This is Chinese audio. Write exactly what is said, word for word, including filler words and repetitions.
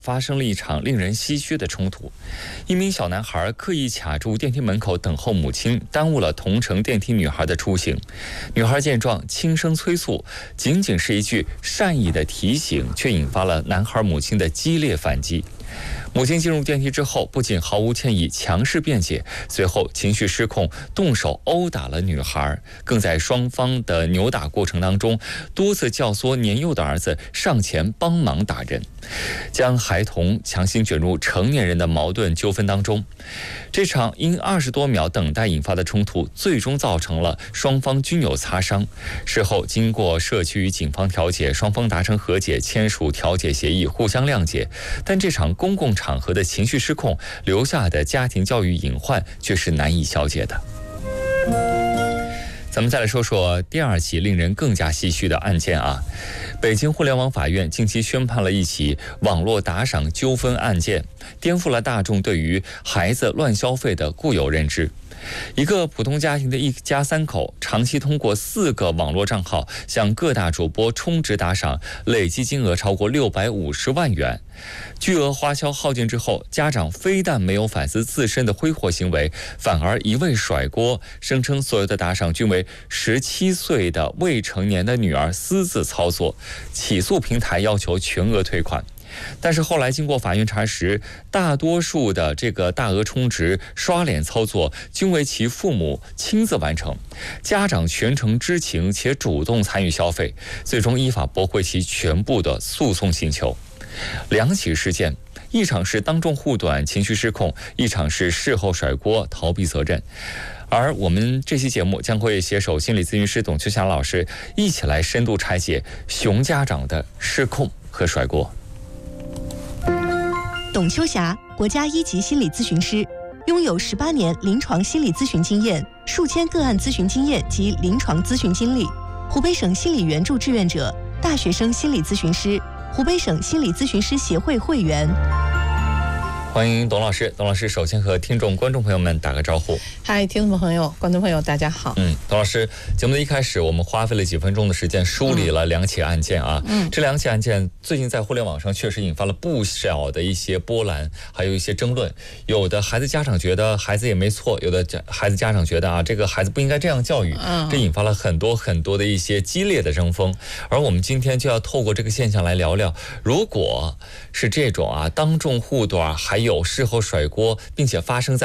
发生了一场令人唏嘘的冲突。一名小男孩刻意卡住电梯门口等候母亲，耽误了同乘电梯女孩的出行。女孩见状轻声催促，仅仅是一句善意的提醒，却引发了男孩母亲的激烈反击。母亲进入电梯之后，不仅毫无歉意，强势辩解，随后情绪失控，动手殴打了女孩，更在双方的扭打过程当中，多次教唆年幼的儿子上前帮忙打人，将孩童强行卷入成年人的矛盾纠纷当中。这场因二十多秒等待引发的冲突，最终造成了双方均有擦伤。事后经过社区与警方调解，双方达成和解，签署调解协议，互相谅解。但这场公共场合的情绪失控留下的家庭教育隐患却是难以消解的。咱们再来说说第二起令人更加唏嘘的案件啊！北京互联网法院近期宣判了一起网络打赏纠纷案件，颠覆了大众对于孩子乱消费的固有认知。一个普通家庭的一家三口，长期通过四个网络账号向各大主播充值打赏，累计金额超过六百五十万元。巨额花销耗尽之后，家长非但没有反思自身的挥霍行为，反而一味甩锅，声称所有的打赏均为十七岁的未成年的女儿私自操作，起诉平台要求全额退款。但是后来经过法院查实，大多数的这个大额充值刷脸操作均为其父母亲自完成，家长全程知情且主动参与消费，最终依法驳回其全部的诉讼请求。两起事件，一场是当众护短情绪失控，一场是事后甩锅逃避责任。而我们这期节目将会携手心理咨询师董秋霞老师一起来深度拆解熊家长的失控和甩锅。 董秋霞，国家一级心理咨询师，拥有十八年临床心理咨询经验，数千个案咨询经验及临床咨询经历，湖北省心理援助志愿者，大学生心理咨询师，湖北省心理咨询师协会会员。 欢迎董老师，董老师首先和听众观众朋友们打个招呼。 嗨，听众朋友观众朋友大家好。 嗯，董老师，节目的一开始我们花费了几分钟的时间梳理了两起案件啊。嗯，这两起案件最近在互联网上确实引发了不少的一些波澜，还有一些争论。有的孩子家长觉得孩子也没错，有的孩子家长觉得啊这个孩子不应该这样教育，嗯，这引发了很多很多的一些激烈的争锋。而我们今天就要透过这个现象来聊聊，如果是这种啊当众护短还有事后甩锅，并且发生在